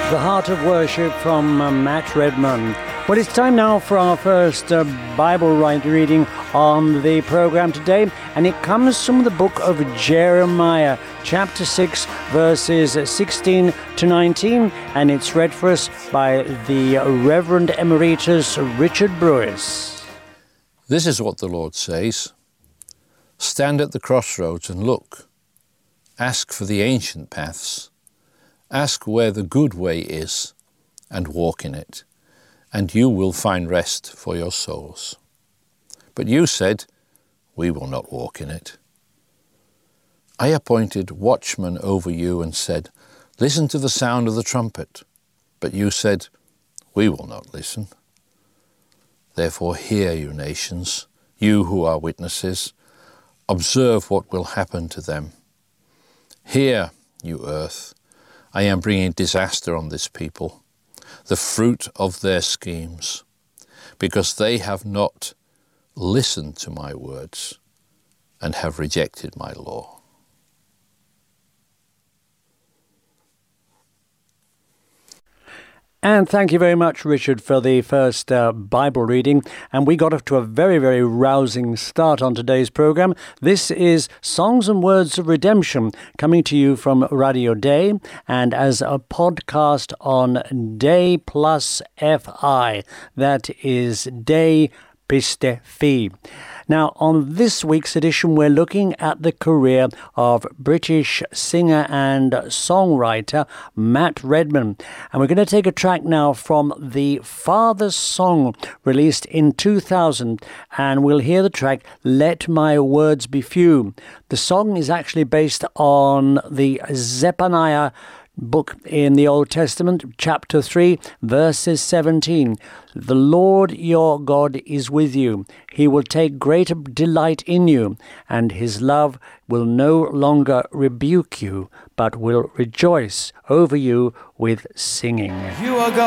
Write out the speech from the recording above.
The Heart of Worship from Matt Redman. Well, it's time now for our first Bible reading on the program today, and it comes from the book of Jeremiah, chapter 6, verses 16 to 19, and it's read for us by the Reverend Emeritus Richard Brewis. This is what the Lord says. Stand at the crossroads and look. Ask for the ancient paths. Ask where the good way is, and walk in it, and you will find rest for your souls. But you said, we will not walk in it. I appointed watchmen over you and said, listen to the sound of the trumpet. But you said, we will not listen. Therefore hear, you nations, you who are witnesses. Observe what will happen to them. Hear, you earth. I am bringing disaster on this people, the fruit of their schemes, because they have not listened to my words and have rejected my law. And thank you very much, Richard, for the first Bible reading. And we got off to a very, very rousing start on today's program. This is Songs and Words of Redemption, coming to you from Radio Day and as a podcast on Day Plus FI. That is Day Piste Fi. Now, on this week's edition, we're looking at the career of British singer and songwriter Matt Redman. And we're going to take a track now from the Father's Song, released in 2000. And we'll hear the track, Let My Words Be Few. The song is actually based on the Zephaniah book in the Old Testament, chapter 3, verses 17. The Lord your God is with you. He will take greater delight in you, and his love will no longer rebuke you, but will rejoice over you with singing. You are God.